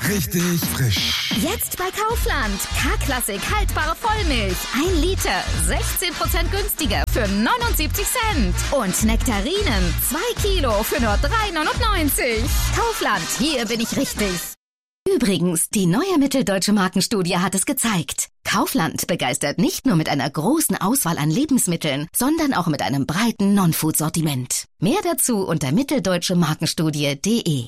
richtig frisch. Jetzt bei Kaufland. K-Klassik haltbare Vollmilch. 1 Liter. 16% günstiger für 79 Cent. Und Nektarinen. 2 Kilo für nur 3,99. Kaufland, hier bin ich richtig. Übrigens, die neue Mitteldeutsche Markenstudie hat es gezeigt. Kaufland begeistert nicht nur mit einer großen Auswahl an Lebensmitteln, sondern auch mit einem breiten Non-Food-Sortiment. Mehr dazu unter mitteldeutschemarkenstudie.de.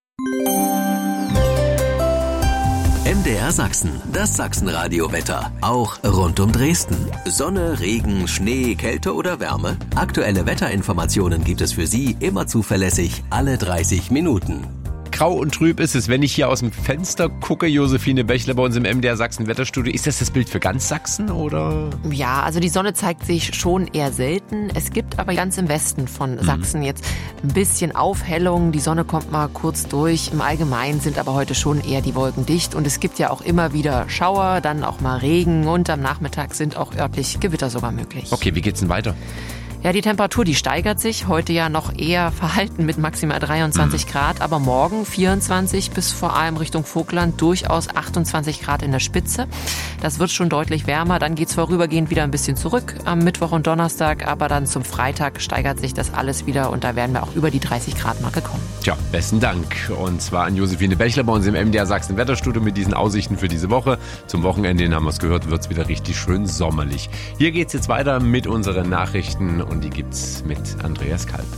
MDR Sachsen, das Sachsenradio-Wetter. Auch rund um Dresden. Sonne, Regen, Schnee, Kälte oder Wärme. Aktuelle Wetterinformationen gibt es für Sie immer zuverlässig alle 30 Minuten. Grau und trüb ist es, wenn ich hier aus dem Fenster gucke. Josephine Bächler bei uns im MDR Sachsen Wetterstudio. Ist das Bild für ganz Sachsen, oder? Ja, also die Sonne zeigt sich schon eher selten. Es gibt aber ganz im Westen von Sachsen jetzt ein bisschen Aufhellung. Die Sonne kommt mal kurz durch. Im Allgemeinen sind aber heute schon eher die Wolken dicht. Und es gibt ja auch immer wieder Schauer, dann auch mal Regen. Und am Nachmittag sind auch örtlich Gewitter sogar möglich. Okay, wie geht's denn weiter? Ja, die Temperatur, die steigert sich. Heute ja noch eher verhalten mit maximal 23 Grad. Aber morgen 24 bis vor allem Richtung Vogtland durchaus 28 Grad in der Spitze. Das wird schon deutlich wärmer. Dann geht's vorübergehend wieder ein bisschen zurück am Mittwoch und Donnerstag. Aber dann zum Freitag steigert sich das alles wieder. Und da werden wir auch über die 30 Grad Marke kommen. Tja, besten Dank. Und zwar an Josephine Bächler bei uns im MDR Sachsen Wetterstudio mit diesen Aussichten für diese Woche. Zum Wochenende, den haben wir es gehört, wird's wieder richtig schön sommerlich. Hier geht's jetzt weiter mit unseren Nachrichten. Und die gibt's mit Andreas Kalb.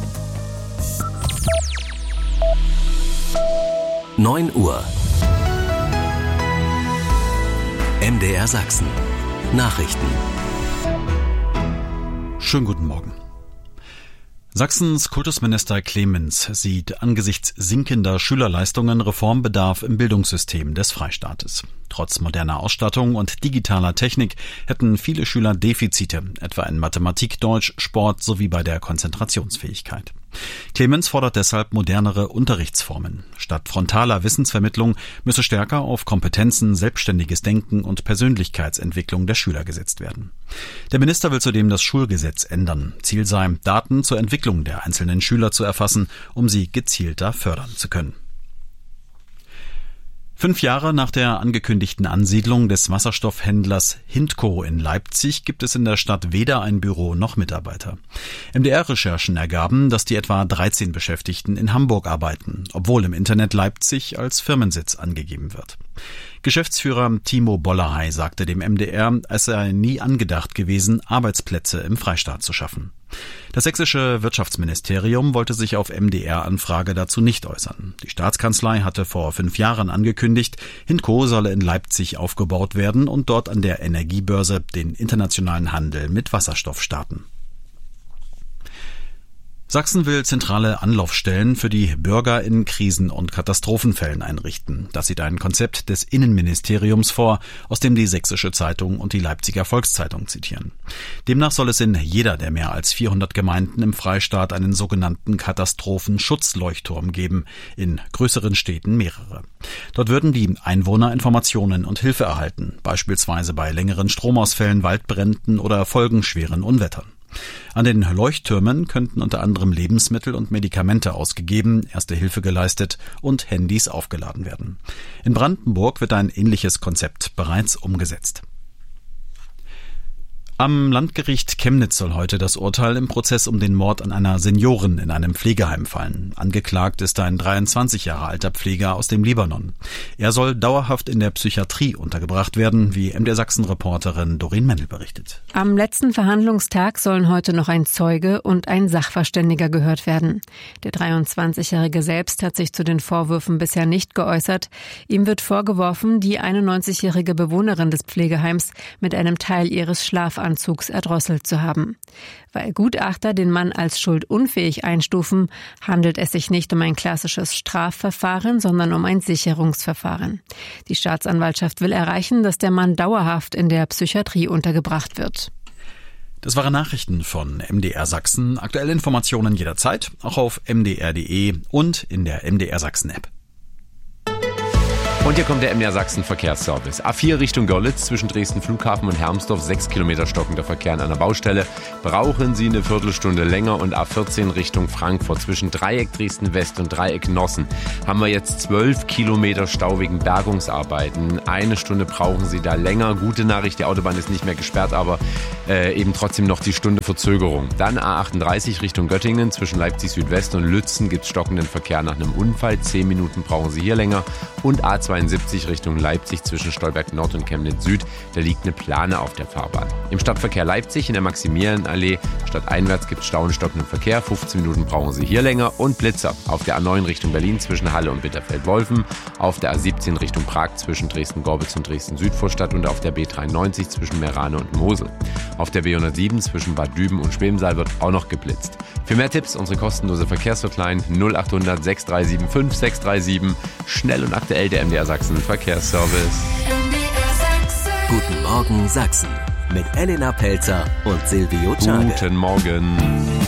9 Uhr. MDR Sachsen. Nachrichten. Schönen guten Morgen. Sachsens Kultusminister Clemens sieht angesichts sinkender Schülerleistungen Reformbedarf im Bildungssystem des Freistaates. Trotz moderner Ausstattung und digitaler Technik hätten viele Schüler Defizite, etwa in Mathematik, Deutsch, Sport sowie bei der Konzentrationsfähigkeit. Clemens fordert deshalb modernere Unterrichtsformen. Statt frontaler Wissensvermittlung müsse stärker auf Kompetenzen, selbstständiges Denken und Persönlichkeitsentwicklung der Schüler gesetzt werden. Der Minister will zudem das Schulgesetz ändern. Ziel sei, Daten zur Entwicklung der einzelnen Schüler zu erfassen, um sie gezielter fördern zu können. 5 Jahre nach der angekündigten Ansiedlung des Wasserstoffhändlers Hindco in Leipzig gibt es in der Stadt weder ein Büro noch Mitarbeiter. MDR-Recherchen ergaben, dass die etwa 13 Beschäftigten in Hamburg arbeiten, obwohl im Internet Leipzig als Firmensitz angegeben wird. Geschäftsführer Timo Bollerhey sagte dem MDR, es sei nie angedacht gewesen, Arbeitsplätze im Freistaat zu schaffen. Das sächsische Wirtschaftsministerium wollte sich auf MDR-Anfrage dazu nicht äußern. Die Staatskanzlei hatte vor 5 Jahren angekündigt, Hindco solle in Leipzig aufgebaut werden und dort an der Energiebörse den internationalen Handel mit Wasserstoff starten. Sachsen will zentrale Anlaufstellen für die Bürger in Krisen- und Katastrophenfällen einrichten. Das sieht ein Konzept des Innenministeriums vor, aus dem die Sächsische Zeitung und die Leipziger Volkszeitung zitieren. Demnach soll es in jeder der mehr als 400 Gemeinden im Freistaat einen sogenannten Katastrophenschutzleuchtturm geben, in größeren Städten mehrere. Dort würden die Einwohner Informationen und Hilfe erhalten, beispielsweise bei längeren Stromausfällen, Waldbränden oder folgenschweren Unwettern. An den Leuchttürmen könnten unter anderem Lebensmittel und Medikamente ausgegeben, Erste Hilfe geleistet und Handys aufgeladen werden. In Brandenburg wird ein ähnliches Konzept bereits umgesetzt. Am Landgericht Chemnitz soll heute das Urteil im Prozess um den Mord an einer Seniorin in einem Pflegeheim fallen. Angeklagt ist ein 23 Jahre alter Pfleger aus dem Libanon. Er soll dauerhaft in der Psychiatrie untergebracht werden, wie MDR Sachsen-Reporterin Doreen Mendel berichtet. Am letzten Verhandlungstag sollen heute noch ein Zeuge und ein Sachverständiger gehört werden. Der 23-Jährige selbst hat sich zu den Vorwürfen bisher nicht geäußert. Ihm wird vorgeworfen, die 91-jährige Bewohnerin des Pflegeheims mit einem Teil ihres Schlafanzugs erdrosselt zu haben. Weil Gutachter den Mann als schuldunfähig einstufen, handelt es sich nicht um ein klassisches Strafverfahren, sondern um ein Sicherungsverfahren. Die Staatsanwaltschaft will erreichen, dass der Mann dauerhaft in der Psychiatrie untergebracht wird. Das waren Nachrichten von MDR Sachsen. Aktuelle Informationen jederzeit, auch auf mdr.de und in der MDR Sachsen App. Und hier kommt der MDR Sachsen Verkehrsservice. A4 Richtung Görlitz zwischen Dresden Flughafen und Hermsdorf, 6 Kilometer stockender Verkehr an einer Baustelle. Brauchen Sie eine Viertelstunde länger. Und A14 Richtung Frankfurt zwischen Dreieck Dresden West und Dreieck Nossen haben wir jetzt 12 Kilometer Stau wegen Bergungsarbeiten. Eine Stunde brauchen Sie da länger. Gute Nachricht, die Autobahn ist nicht mehr gesperrt, aber eben trotzdem noch die Stunde Verzögerung. Dann A38 Richtung Göttingen zwischen Leipzig Südwest und Lützen gibt es stockenden Verkehr nach einem Unfall. 10 Minuten brauchen Sie hier länger. Und A72 Richtung Leipzig zwischen Stolberg Nord und Chemnitz Süd, da liegt eine Plane auf der Fahrbahn. Im Stadtverkehr Leipzig in der Maximilianallee stadteinwärts gibt es Stau und stockenden Verkehr. 15 Minuten brauchen Sie hier länger. Und Blitzer auf der A9 Richtung Berlin zwischen Halle und Bitterfeld-Wolfen, auf der A17 Richtung Prag zwischen Dresden-Gorbitz und Dresden-Südvorstadt und auf der B93 zwischen Merane und Mosel. Auf der B107 zwischen Bad Düben und Schwebensal wird auch noch geblitzt. Für mehr Tipps unsere kostenlose Verkehrshotline 0800 6375 637. Schnell und aktuell der MDR Sachsen Verkehrsservice. Guten Morgen Sachsen mit Elena Pelzer und Silvio Czade. Guten Morgen.